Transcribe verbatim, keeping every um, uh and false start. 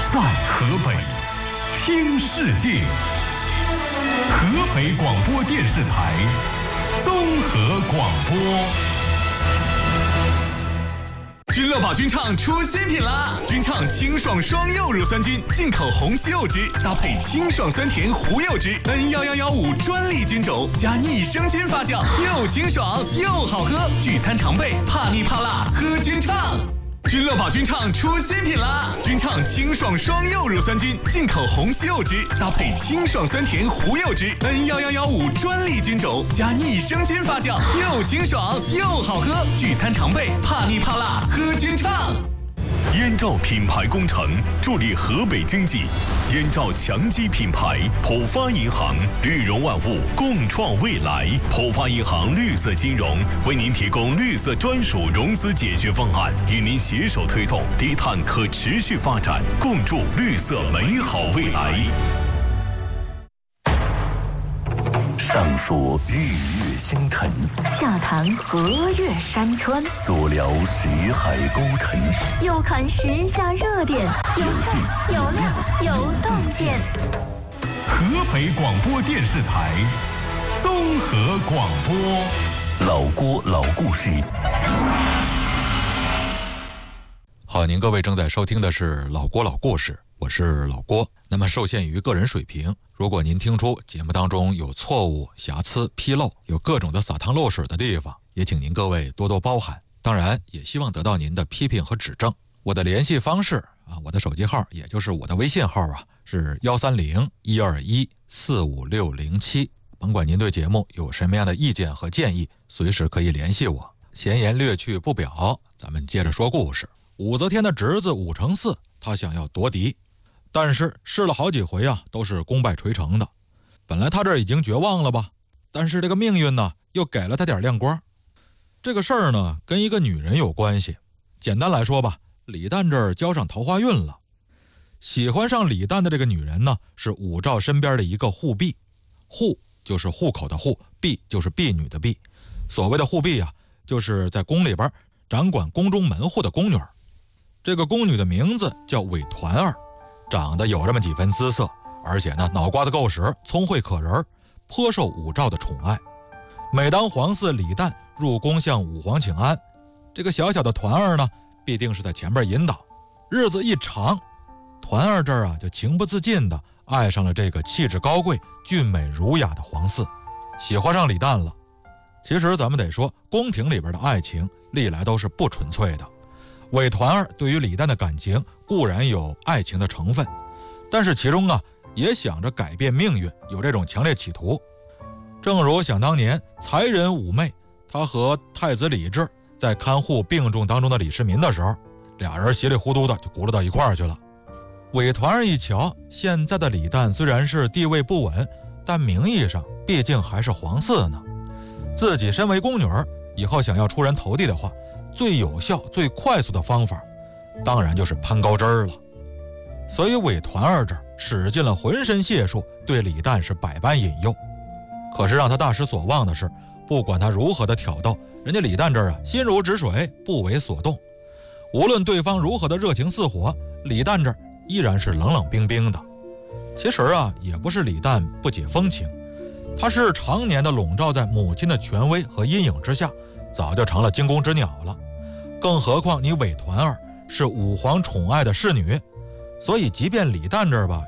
在河北听世界，河北广播电视台综合广播。君乐宝君畅出新品啦！君畅清爽双柚乳酸菌，进口红西柚汁，搭配清爽酸甜胡柚汁 N 一一一五专利菌种，加益生菌发酵，又清爽又好喝。聚餐常备，怕腻怕辣，喝君畅。君乐宝君畅出新品啦！君畅清爽双柚乳酸菌，进口红西柚汁，搭配清爽酸甜胡柚汁 N 一一一五专利菌种，加益生菌发酵，又清爽又好喝。聚餐常备，怕腻怕辣，喝君畅。 燕赵品牌工程助力河北经济，燕赵强基品牌，浦发银行，绿融万物，共创未来。浦发银行绿色金融为您提供绿色专属融资解决方案，与您携手推动低碳可持续发展，共筑绿色美好未来。 上说日月星辰， 下谈河岳山川， 左聊识海沟沉， 右看时下热点，有趣有料有洞见。 河北广播电视台综合广播， 老郭老故事。 好，您各位正在收听的是老郭老故事，我是老郭。那么受限于个人水平，如果您听出节目当中有错误、瑕疵、纰漏，有各种的洒汤漏水的地方，也请您各位多多包涵。当然也希望得到您的批评和指正。我的联系方式啊，我的手机号也就是我的微信号啊，是幺三零一二一四五六零七。甭管您对节目有什么样的意见和建议，随时可以联系我。闲言略去不表，咱们接着说故事。武则天的侄子武承嗣，他想要夺嫡，但是试了好几回啊，都是功败垂成的。本来他这已经绝望了吧，但是这个命运呢，又给了他点亮光。这个事儿呢，跟一个女人有关系。简单来说吧，李旦这儿交上桃花运了。喜欢上李旦的这个女人呢，是武曌身边的一个护婢。护就是户口的户，婢就是婢女的婢。所谓的护婢啊，就是在宫里边掌管宫中门户的宫女儿。这个宫女的名字叫韦团儿，长得有这么几分姿色，而且呢脑瓜子够使，聪慧可人，颇受武曌的宠爱。每当皇嗣李旦入宫向武皇请安，这个小小的团儿呢必定是在前边引导。日子一长，团儿这儿啊就情不自禁地爱上了这个气质高贵、俊美儒雅的皇嗣，喜欢上李旦了。其实咱们得说，宫廷里边的爱情历来都是不纯粹的。韦团儿对于李旦的感情固然有爱情的成分，但是其中啊也想着改变命运，有这种强烈企图。正如想当年才人武媚，他和太子李治在看护病重当中的李世民的时候，俩人稀里糊涂的就轱辘到一块儿去了。韦团儿一瞧，现在的李旦虽然是地位不稳，但名义上毕竟还是皇嗣呢。自己身为宫女儿，以后想要出人头地的话，最有效最快速的方法当然就是攀高枝儿了。所以韦团儿这儿使尽了浑身解数，对李旦是百般引诱。可是让他大失所望的是，不管他如何的挑逗，人家李旦这儿啊心如止水，不为所动。无论对方如何的热情似火，李旦这儿依然是冷冷冰冰的。其实啊也不是李旦不解风情，他是常年的笼罩在母亲的权威和阴影之下，早就成了惊弓之鸟了。更何况你韦团儿是武皇宠爱的侍女，所以即便李旦这儿吧